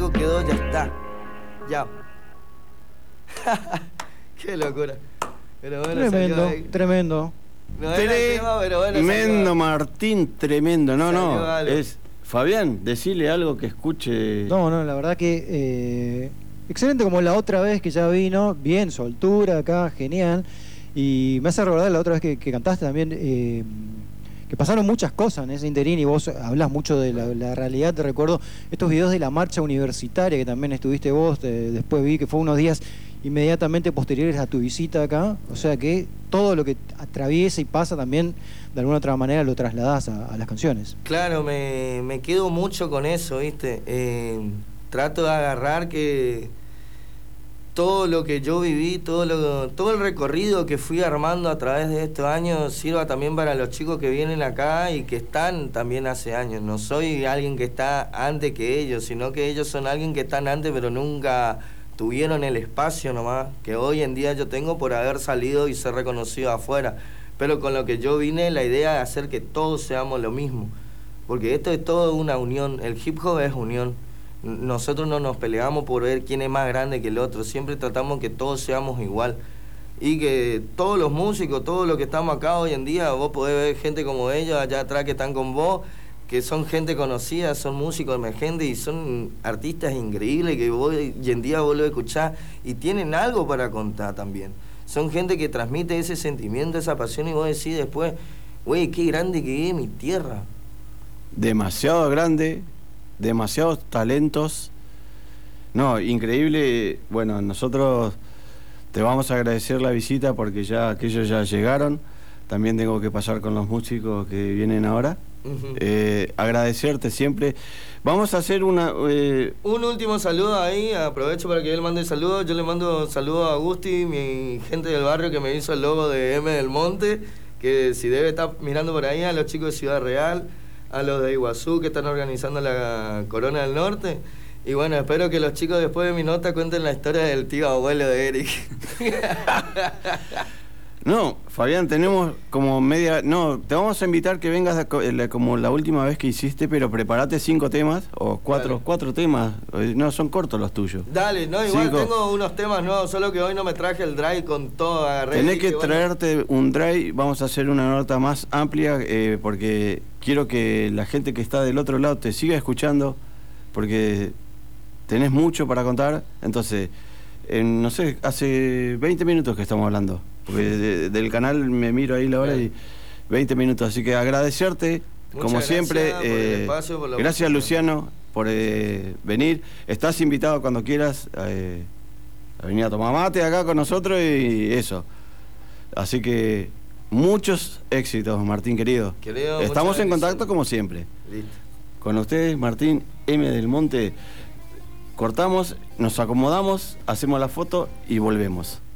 algo quedó, ya está. Ya. Qué locura. Pero bueno, Tremendo, tremendo. No era el tema, pero bueno, tremendo, Martín, tremendo. No, algo. es... Fabián, decile algo que escuche. No, la verdad que excelente como la otra vez que ya vino, bien, soltura acá, genial. Y me hace recordar la otra vez que cantaste también, que pasaron muchas cosas en ese interín y vos hablás mucho de la realidad. Te recuerdo estos videos de la marcha universitaria que también estuviste vos, después vi que fue unos días inmediatamente posteriores a tu visita acá, o sea que todo lo que atraviesa y pasa también de alguna otra manera lo trasladás a las canciones. Claro, me quedo mucho con eso, ¿viste? Trato de agarrar que todo lo que yo viví, todo el recorrido que fui armando a través de estos años sirva también para los chicos que vienen acá y que están también hace años. No soy alguien que está antes que ellos, sino que ellos son alguien que están antes pero nunca tuvieron el espacio nomás que hoy en día yo tengo por haber salido y ser reconocido afuera. Pero con lo que yo vine, la idea de hacer que todos seamos lo mismo. Porque esto es todo una unión, el hip hop es unión. Nosotros no nos peleamos por ver quién es más grande que el otro, siempre tratamos que todos seamos igual. Y que todos los músicos, todos los que estamos acá hoy en día, vos podés ver gente como ellos allá atrás que están con vos, que son gente conocida, son músicos emergentes y son artistas increíbles que hoy en día vos lo escuchás y tienen algo para contar también. Son gente que transmite ese sentimiento, esa pasión y vos decís después, güey, qué grande que es mi tierra. Demasiado grande, demasiados talentos. No, increíble. Bueno, nosotros te vamos a agradecer la visita porque ya aquellos ya llegaron. También tengo que pasar con los músicos que vienen ahora. Agradecerte siempre. Vamos a hacer un último saludo ahí, aprovecho para que él mande saludos. Yo le mando saludos a Agusti, mi gente del barrio que me hizo el logo de M del Monte, que si debe estar mirando por ahí, a los chicos de Ciudad Real, a los de Iguazú que están organizando la Corona del Norte. Y bueno, espero que los chicos después de mi nota cuenten la historia del tío abuelo de Eric. No, Fabián, tenemos como media... No, te vamos a invitar que vengas como la última vez que hiciste, pero prepárate 5 temas, o 4 temas. No, son cortos los tuyos. Dale, no, igual tengo unos temas nuevos, solo que hoy no me traje el drive con todo. Tenés que traerte un drive, vamos a hacer una nota más amplia, porque quiero que la gente que está del otro lado te siga escuchando, porque tenés mucho para contar. Entonces, no sé, hace 20 minutos que estamos hablando. Porque del canal me miro ahí la hora y 20 minutos, así que agradecerte, muchas como siempre, por el espacio, por gracias música. Luciano por venir, estás invitado cuando quieras a venir a tomar mate acá con nosotros y eso, así que muchos éxitos, Martín querido, estamos en contacto como siempre. Listo. Con ustedes, Martín M del Monte, cortamos, nos acomodamos, hacemos la foto y volvemos.